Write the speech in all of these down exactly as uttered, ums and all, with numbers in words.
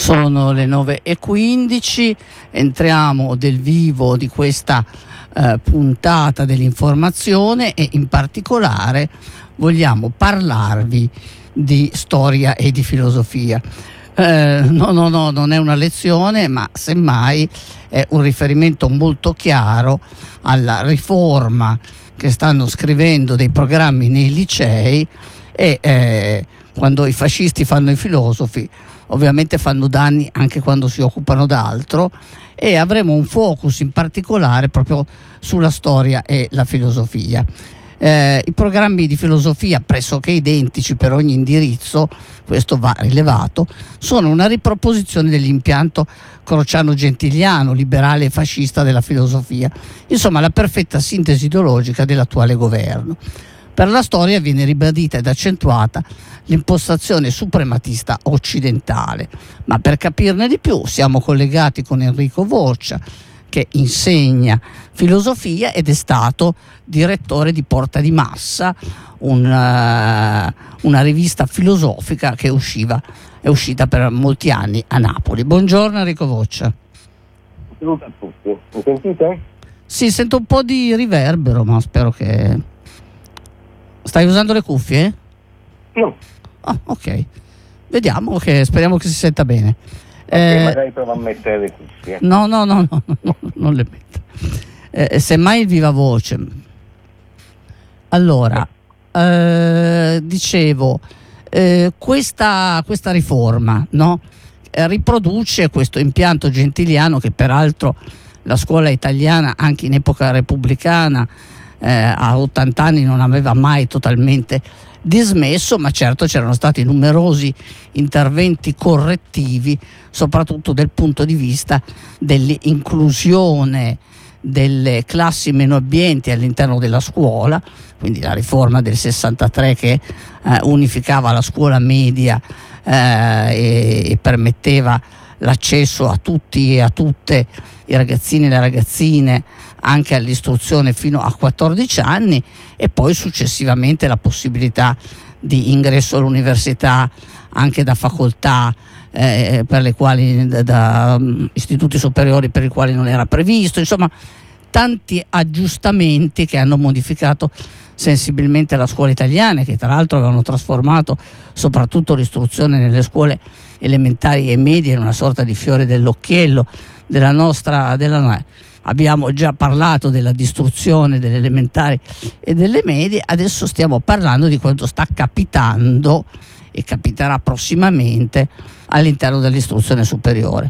Sono le nove e quindici, entriamo del vivo di questa eh, puntata dell'informazione e in particolare vogliamo parlarvi di storia e di filosofia. Eh, no, no, no, non è una lezione, ma semmai è un riferimento molto chiaro alla riforma che stanno scrivendo dei programmi nei licei e eh, quando i fascisti fanno i filosofi ovviamente fanno danni anche quando si occupano d'altro, e avremo un focus in particolare proprio sulla storia e la filosofia. Eh, I programmi di filosofia, pressoché identici per ogni indirizzo, questo va rilevato, sono una riproposizione dell'impianto crociano-gentiliano, liberale e fascista della filosofia, insomma la perfetta sintesi ideologica dell'attuale governo. Per la storia viene ribadita ed accentuata l'impostazione suprematista occidentale, ma per capirne di più siamo collegati con Enrico Voccia, che insegna filosofia ed è stato direttore di Porta di Massa, una, una rivista filosofica che usciva, è uscita per molti anni a Napoli. Buongiorno Enrico Voccia. Saluto a tutti, mi sentite? Sì, sento un po' di riverbero, ma spero che... Stai usando le cuffie? No. Ah, ok. Vediamo, che speriamo che si senta bene. Okay, eh, magari provo a mettere le cuffie. No, no, no, no, no non le metto. Eh, semmai il viva voce. Allora, eh, dicevo, eh, questa, questa riforma, no? Eh, riproduce questo impianto gentiliano che peraltro la scuola italiana anche in epoca repubblicana eh, a ottanta anni non aveva mai totalmente dismesso, ma certo c'erano stati numerosi interventi correttivi, soprattutto dal punto di vista dell'inclusione delle classi meno abbienti all'interno della scuola, quindi la riforma del sessantatré che eh, unificava la scuola media eh, e, e permetteva l'accesso a tutti e a tutte, i ragazzini e le ragazzine, anche all'istruzione fino a quattordici anni, e poi successivamente la possibilità di ingresso all'università anche da facoltà eh, per le quali da, da um, istituti superiori per i quali non era previsto, insomma tanti aggiustamenti che hanno modificato sensibilmente la scuola italiana, che tra l'altro avevano trasformato soprattutto l'istruzione nelle scuole elementari e medie in una sorta di fiore dell'occhiello della nostra della abbiamo già parlato della distruzione delle elementari e delle medie, adesso stiamo parlando di quanto sta capitando e capiterà prossimamente all'interno dell'istruzione superiore.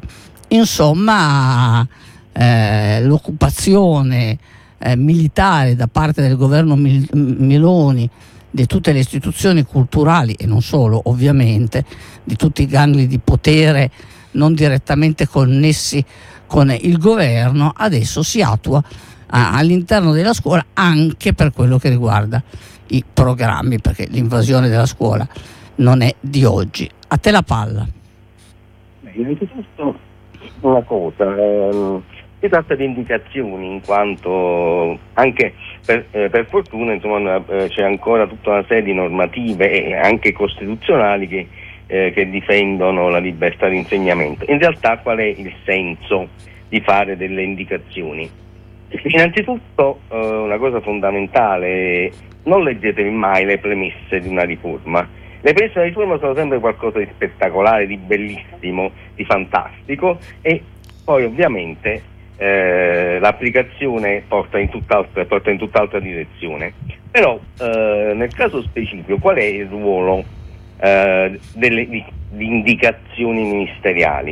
Insomma, eh, l'occupazione eh, militare da parte del governo Mil- Meloni di tutte le istituzioni culturali e non solo, ovviamente, di tutti i gangli di potere non direttamente connessi con il governo, adesso si attua a, all'interno della scuola anche per quello che riguarda i programmi, perché l'invasione della scuola non è di oggi. A te la palla. Beh, innanzitutto una cosa, ehm, si tratta di indicazioni, in quanto anche per, eh, per fortuna insomma, eh, c'è ancora tutta una serie di normative e anche costituzionali che Eh, che difendono la libertà di insegnamento. In realtà qual è il senso di fare delle indicazioni? Innanzitutto eh, una cosa fondamentale: non leggetevi mai le premesse di una riforma. Le premesse di una riforma sono sempre qualcosa di spettacolare, di bellissimo, di fantastico, e poi ovviamente eh, l'applicazione porta in tutt'altra, porta in tutt'altra direzione. Però eh, nel caso specifico qual è il ruolo Uh, delle di, di indicazioni ministeriali?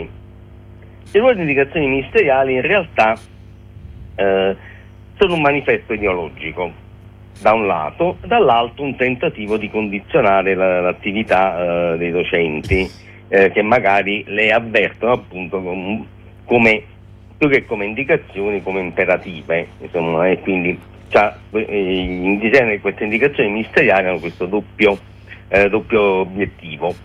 Il ruolo di indicazioni ministeriali in realtà uh, sono un manifesto ideologico da un lato, dall'altro un tentativo di condizionare la, l'attività uh, dei docenti uh, che magari le avvertono appunto com, come più che come indicazioni, come imperative, insomma, e quindi cioè, in genere queste indicazioni ministeriali hanno questo doppio Eh, doppio obiettivo.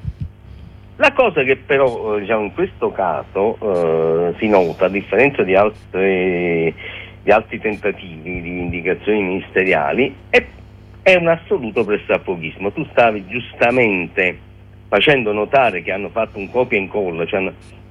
La cosa che però eh, diciamo in questo caso eh, si nota, a differenza di altre di altri tentativi di indicazioni ministeriali, è, è un assoluto pressappochismo. Tu stavi giustamente facendo notare che hanno fatto un copia e incolla, cioè hanno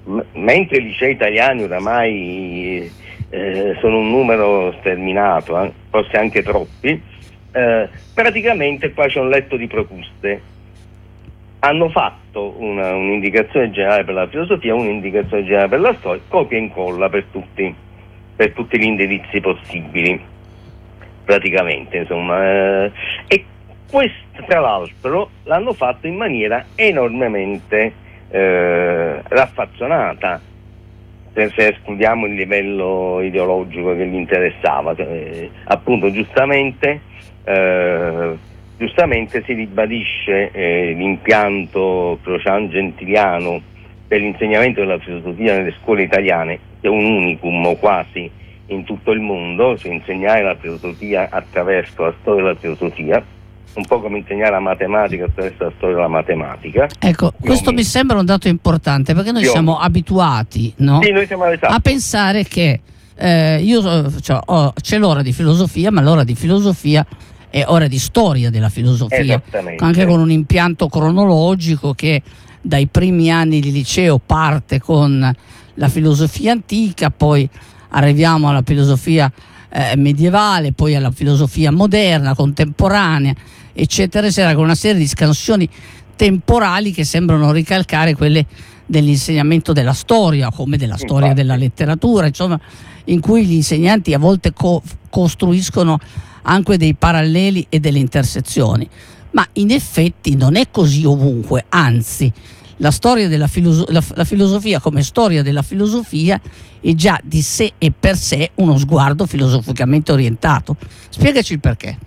m- mentre i licei italiani oramai eh, sono un numero sterminato, eh, forse anche troppi, eh, praticamente qua c'è un letto di Procuste. Hanno fatto una, un'indicazione generale per la filosofia, un'indicazione generale per la storia, copia e incolla per tutti, per tutti gli indirizzi possibili, praticamente, insomma. Eh, e questo, tra l'altro, l'hanno fatto in maniera enormemente eh, raffazzonata, se, se escludiamo il livello ideologico che gli interessava. Eh, appunto, giustamente... Eh, Giustamente si ribadisce eh, l'impianto crocian-gentiliano per l'insegnamento della filosofia nelle scuole italiane, che è un unicum quasi in tutto il mondo, cioè insegnare la filosofia attraverso la storia della filosofia, un po' come insegnare la matematica attraverso la storia della matematica. Ecco, questo mi sembra un dato importante, perché noi siamo abituati, no? Sì, noi siamo esatto. a pensare che eh, io cioè, ho, c'è l'ora di filosofia, ma l'ora di filosofia è ora di storia della filosofia, anche con un impianto cronologico che dai primi anni di liceo parte con la filosofia antica, poi arriviamo alla filosofia eh, medievale, poi alla filosofia moderna, contemporanea, eccetera, eccetera, con una serie di scansioni temporali che sembrano ricalcare quelle dell'insegnamento della storia, come della storia della letteratura, insomma, in cui gli insegnanti a volte co- costruiscono anche dei paralleli e delle intersezioni, ma in effetti non è così ovunque, anzi la storia della filoso- la, la filosofia come storia della filosofia è già di sé e per sé uno sguardo filosoficamente orientato. Spiegaci il perché.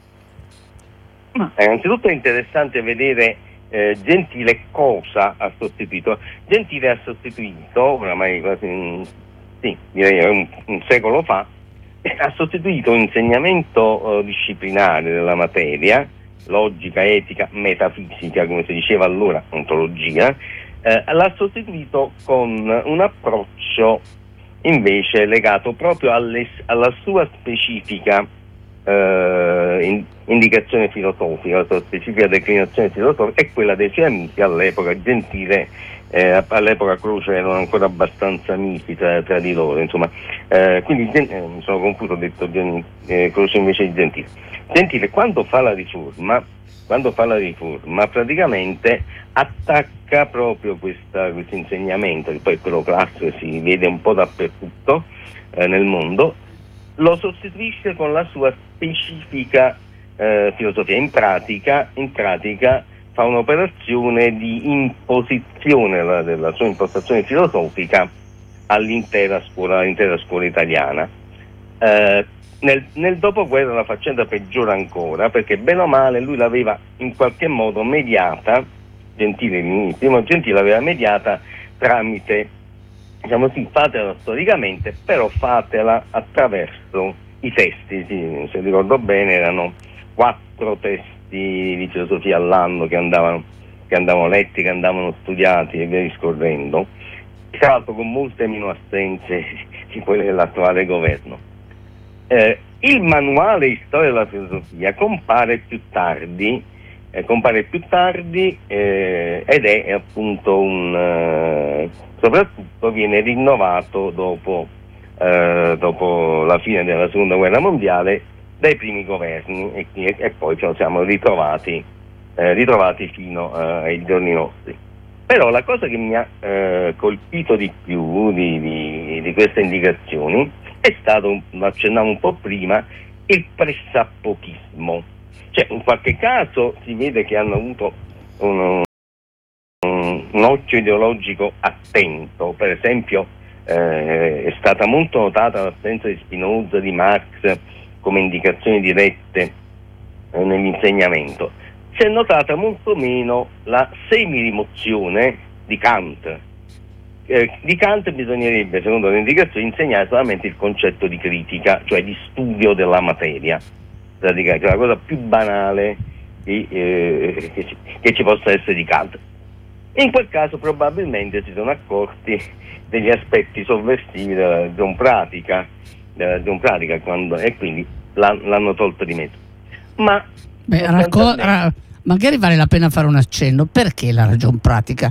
Eh, innanzitutto è interessante vedere eh, Gentile cosa ha sostituito. Gentile ha sostituito, oramai quasi un, sì, direi un, un secolo fa, ha sostituito un insegnamento eh, disciplinare della materia, logica, etica, metafisica, come si diceva allora, ontologia, eh, l'ha sostituito con un approccio invece legato proprio alle, alla sua specifica eh, in, indicazione filosofica, la sua specifica declinazione filosofica e quella dei suoi amici all'epoca. Gentile Eh, all'epoca Croce erano ancora abbastanza amici tra, tra di loro, insomma, eh, quindi eh, mi sono confuso, ho detto eh, Croce invece di Gentile. Gentile quando fa la riforma, quando fa la riforma praticamente attacca proprio questo insegnamento, che poi quello classico si vede un po' dappertutto eh, nel mondo, lo sostituisce con la sua specifica eh, filosofia. In pratica, in pratica fa un'operazione di imposizione della, della sua impostazione filosofica all'intera scuola, all'intera scuola italiana. Eh, nel, nel dopoguerra la faccenda peggiora ancora, perché bene o male lui l'aveva in qualche modo mediata, Gentile, primo Gentile l'aveva mediata tramite, diciamo sì, fatela storicamente, però fatela attraverso i testi, sì, se ricordo bene erano quattro testi di filosofia all'anno che andavano, che andavano letti, che andavano studiati e via discorrendo, tra l'altro con molte meno assenze di quelle dell'attuale governo. Eh, il manuale di storia della filosofia compare più tardi, eh, compare più tardi eh, ed è appunto un eh, soprattutto viene rinnovato dopo, eh, dopo la fine della seconda guerra mondiale dai primi governi e, e, e poi ci siamo ritrovati, eh, ritrovati fino eh, ai giorni nostri. Però la cosa che mi ha eh, colpito di più di, di, di queste indicazioni è stato, lo accennavo un po' prima, il pressappochismo. Cioè in qualche caso si vede che hanno avuto un, un, un occhio ideologico attento, per esempio eh, è stata molto notata l'assenza di Spinoza, di Marx come indicazioni dirette eh, nell'insegnamento. Si è notata molto meno la semi-rimozione di Kant. Eh, di Kant bisognerebbe, secondo le indicazioni, insegnare solamente il concetto di critica, cioè di studio della materia, praticamente, che è la cosa più banale di, eh, che, ci, che ci possa essere di Kant. In quel caso probabilmente si sono accorti degli aspetti sovversivi della ragion pratica, della ragion pratica quando, e quindi l'hanno, l'hanno tolto di mezzo. Ma Beh, racco- ra- magari vale la pena fare un accenno. Perché la ragion pratica?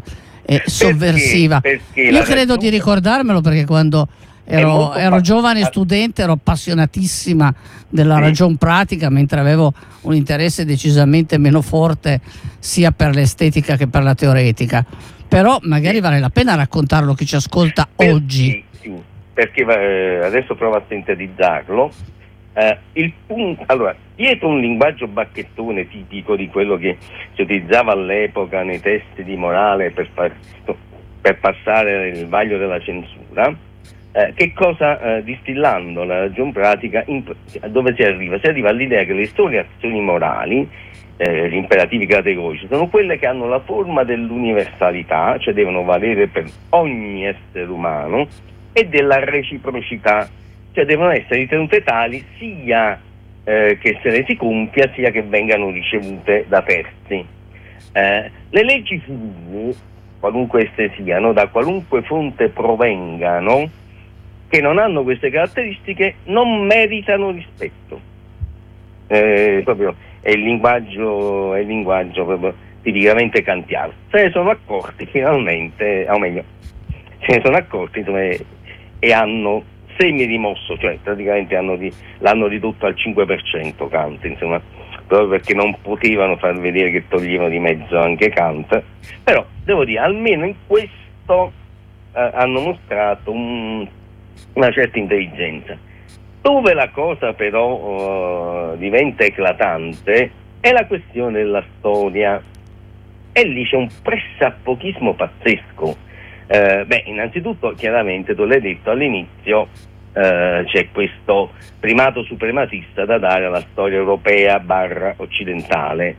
e sovversiva. Perché, perché Io credo ragione... di ricordarmelo perché quando ero, ero giovane studente ero appassionatissima della sì. ragion pratica, mentre avevo un interesse decisamente meno forte sia per l'estetica che per la teoretica. Però magari sì. vale la pena raccontarlo a chi ci ascolta perché, oggi. Sì, perché eh, adesso provo a sintetizzarlo. Eh, il punto, allora, dietro un linguaggio bacchettone tipico di quello che si utilizzava all'epoca nei testi di morale per, far, per passare il vaglio della censura, eh, che cosa eh, distillando la ragion pratica, in, dove si arriva? Si arriva all'idea che le sole azioni morali, eh, gli imperativi categorici, sono quelle che hanno la forma dell'universalità, cioè devono valere per ogni essere umano, e della reciprocità, cioè devono essere ritenute tali sia eh, che se le si compia sia che vengano ricevute da terzi. Eh, le leggi civili, qualunque esse siano, da qualunque fonte provengano, che non hanno queste caratteristiche non meritano rispetto. Eh, proprio è il linguaggio, è il linguaggio proprio tipicamente kantiano. Se ne sono accorti finalmente, o meglio, se ne sono accorti insomma, e hanno semi rimosso, cioè praticamente hanno di, l'hanno ridotto al cinque per cento Kant, insomma, proprio perché non potevano far vedere che toglievano di mezzo anche Kant. Però devo dire, almeno in questo eh, hanno mostrato un, una certa intelligenza. Dove la cosa però uh, diventa eclatante è la questione della storia, e lì c'è un pressapochismo pazzesco. Uh, beh, innanzitutto, chiaramente, tu l'hai detto all'inizio, uh, c'è questo primato suprematista da dare alla storia europea barra occidentale.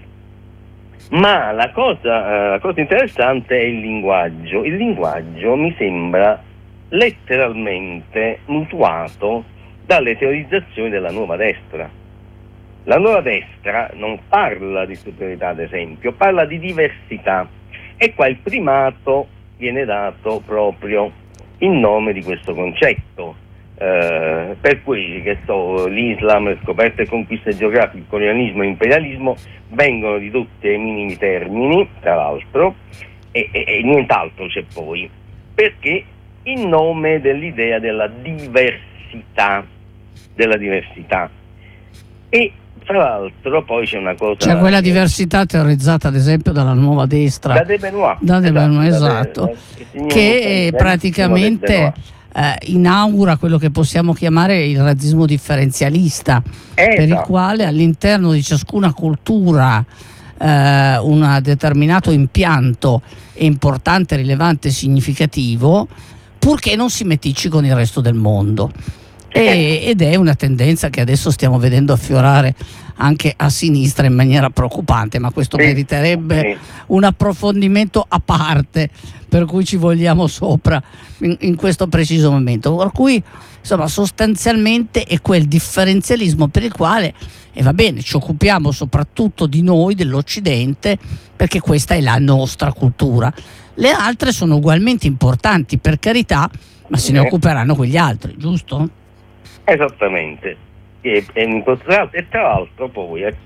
Ma la cosa, uh, la cosa interessante è il linguaggio. Il linguaggio mi sembra letteralmente mutuato dalle teorizzazioni della nuova destra. La nuova destra non parla di superiorità, ad esempio, parla di diversità, e qua il primato viene dato proprio in nome di questo concetto, eh, per cui che so, l'Islam, le scoperte e conquiste geografiche, il colonialismo e l'imperialismo vengono ridotti ai minimi termini, tra l'altro, e, e, e nient'altro c'è poi, perché in nome dell'idea della diversità, della diversità. E tra l'altro poi c'è una cosa... C'è quella diversità teorizzata ad esempio dalla nuova destra, da De Benoit, da De Benoit, esatto, esatto, che praticamente eh, inaugura quello che possiamo chiamare il razzismo differenzialista, esatto, per il quale all'interno di ciascuna cultura eh, un determinato impianto è importante, rilevante, significativo, purché non si meticci con il resto del mondo. E, ed è una tendenza che adesso stiamo vedendo affiorare anche a sinistra in maniera preoccupante, ma questo sì, meriterebbe sì. un approfondimento a parte, per cui ci vogliamo sopra in, in questo preciso momento. Per cui insomma sostanzialmente è quel differenzialismo per il quale, e va bene, ci occupiamo soprattutto di noi, dell'Occidente, perché questa è la nostra cultura. Le altre sono ugualmente importanti, per carità, ma se ne occuperanno quegli altri, giusto? Esattamente, e, e, e tra l'altro poi eh,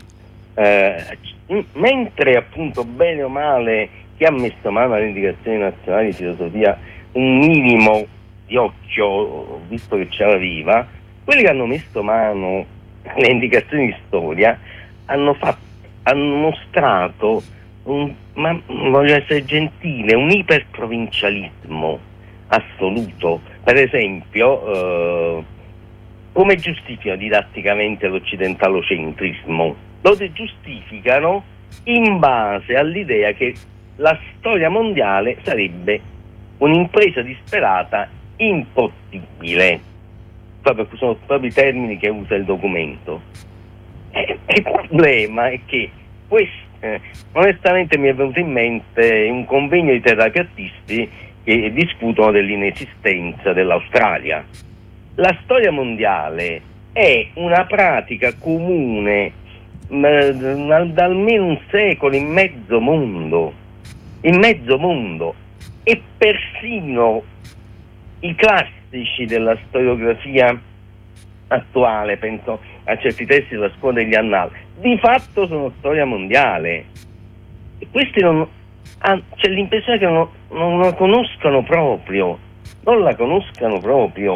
eh, mentre appunto bene o male chi ha messo mano alle indicazioni nazionali di filosofia un minimo di occhio, visto che ce l'aveva, quelli che hanno messo mano alle indicazioni di storia hanno, fatto, hanno mostrato un, ma voglio essere gentile, un iperprovincialismo assoluto. Per esempio eh, come giustificano didatticamente l'occidentalocentrismo? Lo giustificano in base all'idea che la storia mondiale sarebbe un'impresa disperata impossibile. Proprio, sono proprio i termini che usa il documento. E, e il problema è che questo, eh, onestamente mi è venuto in mente un convegno di terapeutisti che discutono dell'inesistenza dell'Australia. La storia mondiale è una pratica comune mh, da almeno un secolo in mezzo mondo, in mezzo mondo, e persino i classici della storiografia attuale, penso a certi testi della scuola degli annali, di fatto sono storia mondiale. E questi non, ah, c'è l'impressione che non, non la conoscano proprio, non la conoscano proprio,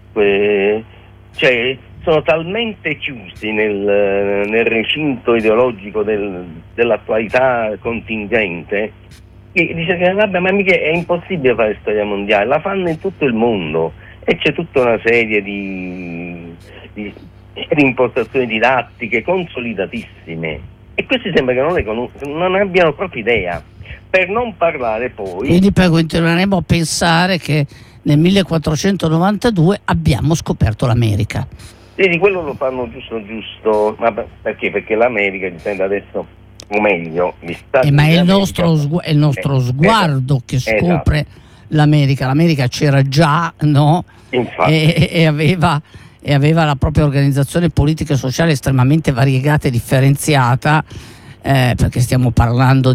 eh, cioè sono talmente chiusi nel, nel recinto ideologico del, dell'attualità contingente che dice che vabbè, ma mica è impossibile fare storia mondiale, la fanno in tutto il mondo e c'è tutta una serie di, di, di impostazioni didattiche consolidatissime e questi sembra che non, le con- non abbiano proprio idea, per non parlare poi. Quindi poi continueremo a pensare che nel millequattrocentonovantadue abbiamo scoperto l'America. Sì, di quello lo fanno giusto giusto, ma perché? Perché l'America dipende adesso, o meglio, gli Stati Eh, ma è il Uniti nostro, sgu- è il nostro eh, sguardo esatto, che scopre esatto. l'America. L'America c'era già, no? E, e, aveva, e aveva la propria organizzazione politica e sociale estremamente variegata e differenziata, eh, perché stiamo parlando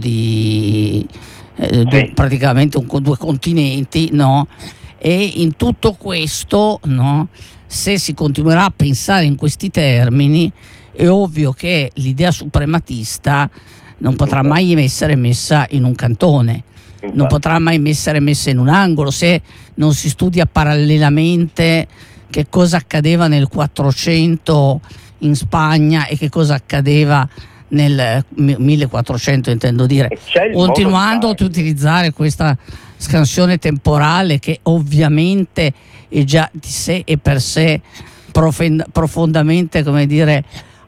di eh, sì. due, praticamente un, due continenti, no? E in tutto questo, no? Se si continuerà a pensare in questi termini, è ovvio che l'idea suprematista non potrà mai essere messa in un cantone, non potrà mai essere messa in un angolo se non si studia parallelamente che cosa accadeva nel quattrocento in Spagna e che cosa accadeva nel millequattrocento, intendo dire, continuando ad utilizzare questa scansione temporale che ovviamente è già di sé e per sé profond- profondamente, come dire,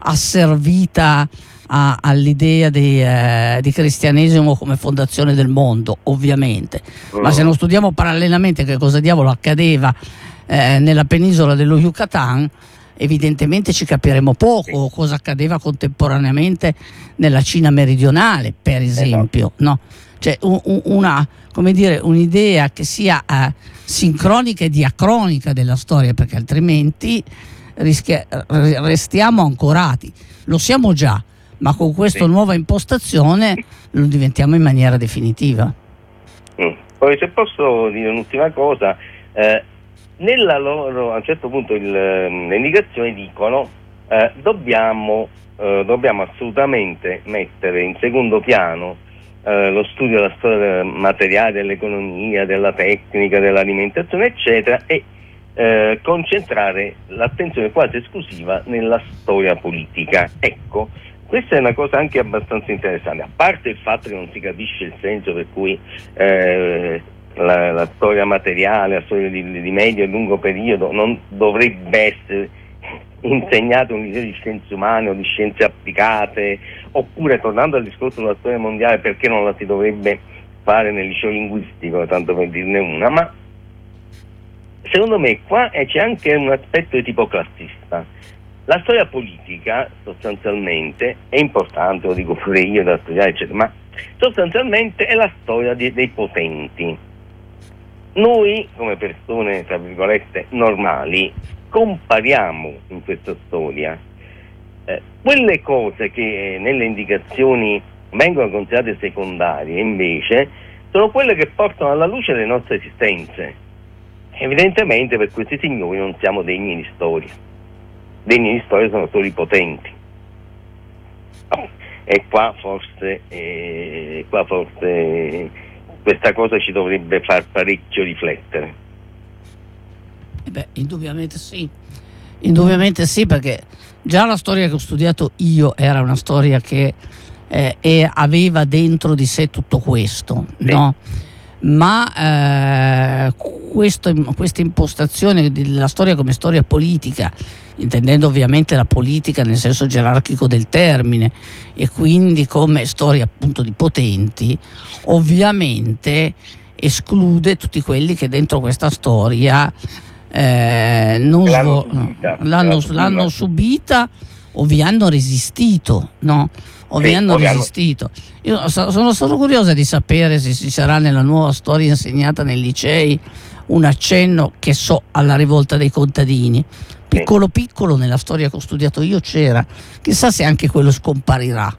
asservita a, all'idea di, eh, di cristianesimo come fondazione del mondo, ovviamente. Mm. Ma se non studiamo parallelamente che cosa diavolo accadeva eh, nella penisola dello Yucatan, evidentemente ci capiremo poco, sì. Cosa accadeva contemporaneamente nella Cina meridionale, per esempio, eh no. no? Cioè un, un, una, come dire, un'idea che sia uh, sincronica e diacronica della storia, perché altrimenti rischia, restiamo ancorati. Lo siamo già, ma con questa sì. nuova impostazione lo diventiamo in maniera definitiva. Mm. Poi se posso dire un'ultima cosa, eh, nella loro, a un certo punto il, le indicazioni dicono eh, dobbiamo, eh, dobbiamo assolutamente mettere in secondo piano eh, lo studio della storia materiale, dell'economia, della tecnica, dell'alimentazione eccetera e eh, concentrare l'attenzione quasi esclusiva nella storia politica. Ecco, questa è una cosa anche abbastanza interessante, a parte il fatto che non si capisce il senso per cui eh, La, la storia materiale, la storia di, di medio e lungo periodo non dovrebbe essere insegnata un liceo di scienze umane o di scienze applicate, oppure tornando al discorso della storia mondiale, perché non la si dovrebbe fare nel liceo linguistico, tanto per dirne una. Ma secondo me qua c'è anche un aspetto di tipo classista. La storia politica sostanzialmente è importante, lo dico pure io da studiare eccetera, ma sostanzialmente è la storia di, dei potenti. Noi, come persone, tra virgolette, normali, compariamo in questa storia eh, quelle cose che nelle indicazioni vengono considerate secondarie, invece, sono quelle che portano alla luce le nostre esistenze. Evidentemente per questi signori non siamo degni di storia. Degni di storia sono solo i potenti. Oh, e qua forse, eh, qua forse questa cosa ci dovrebbe far parecchio riflettere. Eh beh, indubbiamente sì, indubbiamente sì, perché già la storia che ho studiato io era una storia che eh, e aveva dentro di sé tutto questo, sì. no? Ma eh, questo, questa impostazione della storia come storia politica, intendendo ovviamente la politica nel senso gerarchico del termine e quindi come storia appunto di potenti, ovviamente esclude tutti quelli che dentro questa storia eh, non l'hanno, svo- subita, l'hanno, l'hanno subita o vi hanno resistito, no? o vi sì, hanno resistito. Io so, sono solo curiosa di sapere se ci sarà nella nuova storia insegnata nei licei un accenno, che so, alla rivolta dei contadini. Piccolo sì. piccolo nella storia che ho studiato io c'era, chissà se anche quello scomparirà.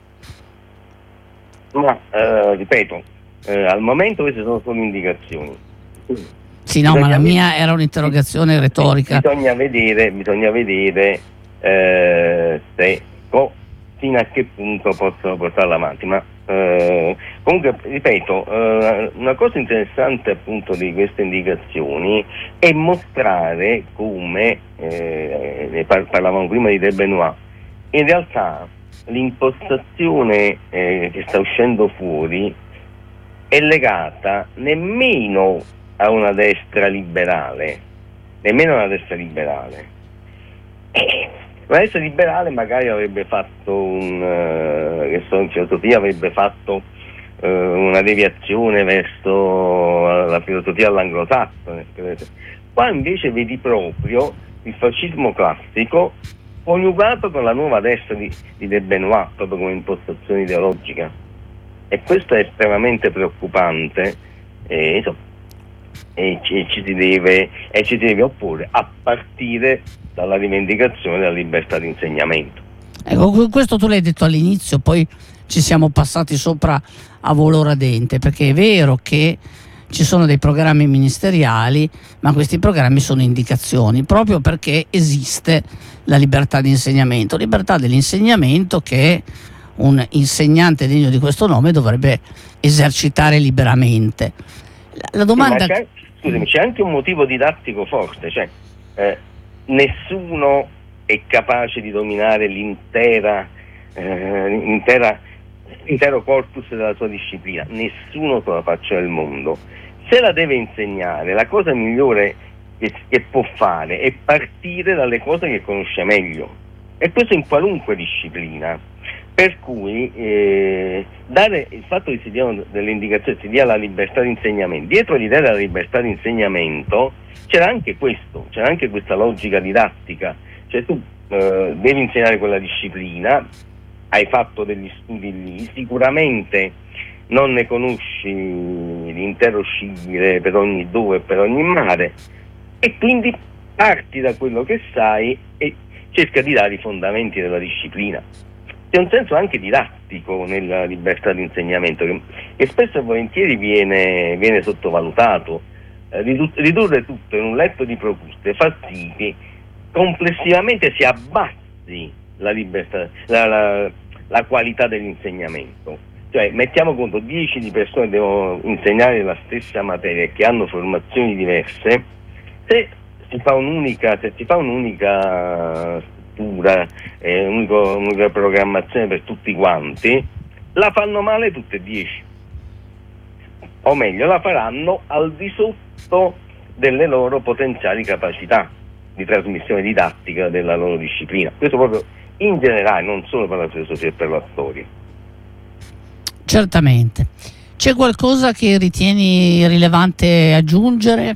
Ma eh, ripeto, eh, al momento queste sono solo indicazioni. Sì, no, bisogna ma la mia vedere, era un'interrogazione retorica. Bisogna vedere, bisogna vedere eh, se oh, fino a che punto possono portarla avanti, ma eh, Comunque, ripeto, eh, una cosa interessante appunto di queste indicazioni è mostrare come, eh, ne par- parlavamo prima di De Benoit, in realtà l'impostazione eh, che sta uscendo fuori è legata nemmeno a una destra liberale, nemmeno a una destra liberale. Una destra liberale magari avrebbe fatto un, uh, che so, in filosofia avrebbe fatto uh, una deviazione verso la filosofia all'anglosassone. Qua invece vedi proprio il fascismo classico coniugato con la nuova destra di, di De Benoit, proprio come impostazione ideologica. E questo è estremamente preoccupante e, insomma, e, ci, ci si deve, e ci si deve opporre a partire dalla rivendicazione della libertà di insegnamento. Ecco, questo tu l'hai detto all'inizio, poi ci siamo passati sopra a volo radente, perché è vero che ci sono dei programmi ministeriali, ma questi programmi sono indicazioni, proprio perché esiste la libertà di insegnamento, libertà dell'insegnamento che un insegnante degno di questo nome dovrebbe esercitare liberamente. La, la domanda... Sì, c'è, scusami, c'è anche un motivo didattico forte, cioè eh, nessuno è capace di dominare l'intera, eh, l'intera, l'intero corpus della sua disciplina, nessuno sulla faccia del mondo. Se la deve insegnare, la cosa migliore che, che può fare è partire dalle cose che conosce meglio, e questo in qualunque disciplina. Per cui eh, dare il fatto che si diano delle indicazioni, si dia la libertà di insegnamento, dietro l'idea della libertà di insegnamento c'era anche questo, c'era anche questa logica didattica, cioè tu eh, devi insegnare quella disciplina, hai fatto degli studi lì, sicuramente non ne conosci l'intero scibile per ogni dove e per ogni mare, e quindi parti da quello che sai e cerca di dare i fondamenti della disciplina. C'è un senso anche didattico nella libertà di insegnamento che, che spesso e volentieri viene, viene sottovalutato. Eh, ridu- ridurre tutto in un letto di Procuste fa sì che complessivamente si abbassi la libertà, la, la, la qualità dell'insegnamento. Cioè, mettiamo conto, dieci di persone devono insegnare la stessa materia e che hanno formazioni diverse, se si fa un'unica, se si fa un'unica Eh, unico, unica programmazione per tutti quanti, la fanno male tutte e dieci, o meglio la faranno al di sotto delle loro potenziali capacità di trasmissione didattica della loro disciplina. Questo proprio in generale, non solo per la filosofia e per la storia. Certamente. C'è qualcosa che ritieni rilevante aggiungere?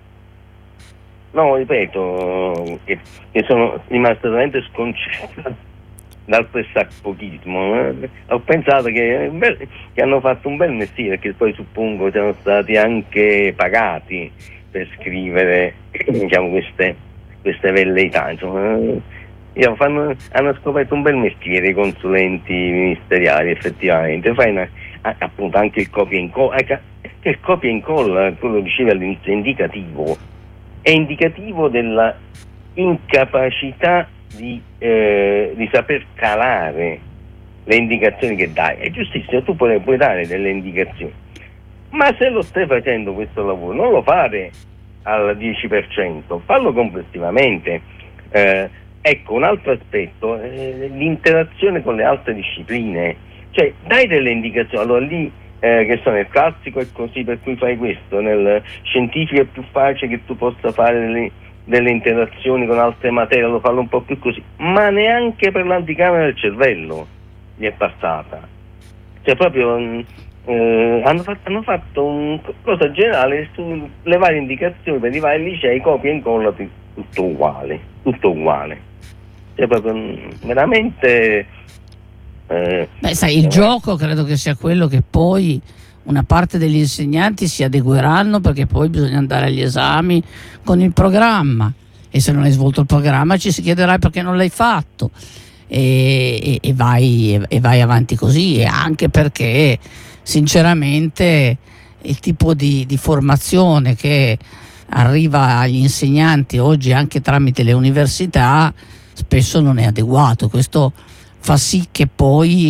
No, ripeto, che, che sono rimasto veramente sconcertato dal pressappochismo. Eh. Ho pensato che, bel, che hanno fatto un bel mestiere, che poi suppongo siano stati anche pagati per scrivere, diciamo, queste, queste velleità. Insomma, eh, fanno, hanno scoperto un bel mestiere i consulenti ministeriali, effettivamente. Fai una, appunto anche il copia e incolla, che il copia e incolla, quello diceva all'inizio, è indicativo. È indicativo della incapacità di, eh, di saper calare le indicazioni che dai. È giustissimo, tu puoi, puoi dare delle indicazioni, ma se lo stai facendo questo lavoro, non lo fare al dieci per cento, fallo complessivamente. Eh, ecco, un altro aspetto, eh, l'interazione con le altre discipline, cioè dai delle indicazioni, allora lì Eh, che so, nel classico è così, per cui fai questo, nel scientifico è più facile che tu possa fare delle, delle interazioni con altre materie, lo fallo un po' più così, ma neanche per l'anticamera del cervello gli è passata, cioè proprio eh, hanno, fatto, hanno fatto una cosa generale sulle varie indicazioni per i vari licei, copia e incolla, tutto uguale, tutto uguale, cioè proprio veramente. Eh, Beh, sai, il eh. gioco credo che sia quello che poi una parte degli insegnanti si adegueranno, perché poi bisogna andare agli esami con il programma, e se non hai svolto il programma ci si chiederà perché non l'hai fatto, e, e, e, vai, e vai avanti così, e anche perché sinceramente il tipo di, di formazione che arriva agli insegnanti oggi anche tramite le università spesso non è adeguato. Questo fa sì che poi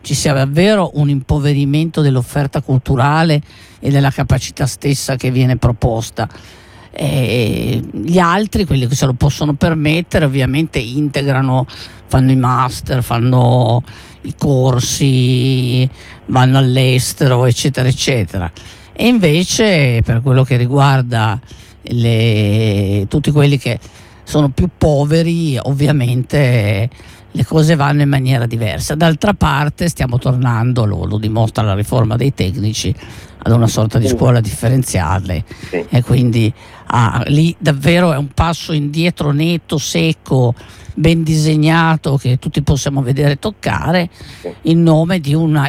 ci sia davvero un impoverimento dell'offerta culturale e della capacità stessa che viene proposta. E gli altri, quelli che se lo possono permettere, ovviamente integrano, fanno i master, fanno i corsi, vanno all'estero, eccetera eccetera. E invece per quello che riguarda le, tutti quelli che sono più poveri, ovviamente le cose vanno in maniera diversa. D'altra parte stiamo tornando, lo, lo dimostra la riforma dei tecnici, ad una sorta di scuola differenziale, sì. E quindi ah, lì davvero è un passo indietro netto, secco, ben disegnato, che tutti possiamo vedere e toccare, in nome di una